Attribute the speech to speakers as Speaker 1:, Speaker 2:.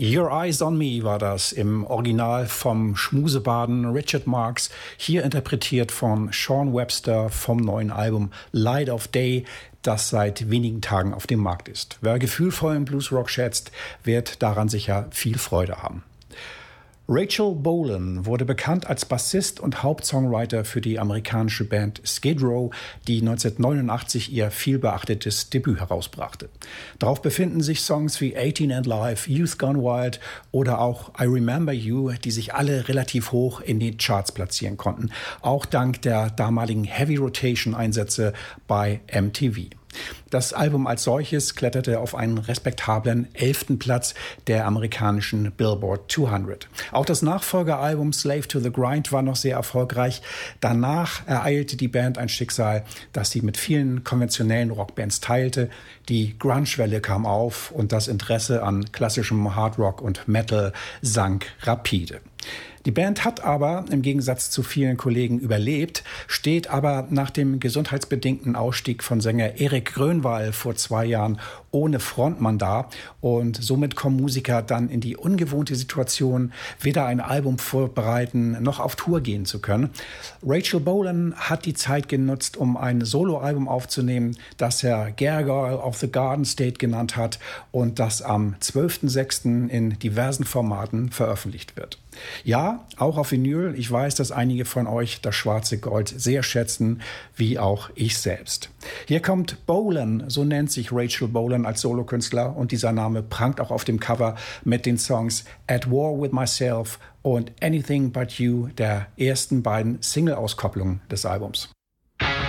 Speaker 1: Your Eyes on Me war das im Original vom Schmusebaden Richard Marx, hier interpretiert von Sean Webster vom neuen Album Light of Day, das seit wenigen Tagen auf dem Markt ist. Wer gefühlvollen Bluesrock schätzt, wird daran sicher viel Freude haben. Rachel Bolan wurde bekannt als Bassist und Hauptsongwriter für die amerikanische Band Skid Row, die 1989 ihr vielbeachtetes Debüt herausbrachte. Darauf befinden sich Songs wie 18 and Live, Youth Gone Wild oder auch I Remember You, die sich alle relativ hoch in den Charts platzieren konnten, auch dank der damaligen Heavy Rotation Einsätze bei MTV. Das Album als solches kletterte auf einen respektablen 11. Platz der amerikanischen Billboard 200. Auch das Nachfolgealbum Slave to the Grind war noch sehr erfolgreich. Danach ereilte die Band ein Schicksal, das sie mit vielen konventionellen Rockbands teilte. Die Grunge-Welle kam auf und das Interesse an klassischem Hardrock und Metal sank rapide. Die Band hat aber im Gegensatz zu vielen Kollegen überlebt, steht aber nach dem gesundheitsbedingten Ausstieg von Sänger Erik Grönwall vor 2 Jahren ohne Frontmann da. Und somit kommen Musiker dann in die ungewohnte Situation, weder ein Album vorbereiten noch auf Tour gehen zu können. Rachel Bolan hat die Zeit genutzt, um ein Soloalbum aufzunehmen, das er Gargoyle of the Garden State genannt hat und das am 12.06. in diversen Formaten veröffentlicht wird. Ja, auch auf Vinyl. Ich weiß, dass einige von euch das schwarze Gold sehr schätzen, wie auch ich selbst. Hier kommt Bolan, so nennt sich Rachel Bolan als Solokünstler und dieser Name prangt auch auf dem Cover mit den Songs At War With Myself und Anything But You, der ersten beiden Single-Auskopplungen des Albums.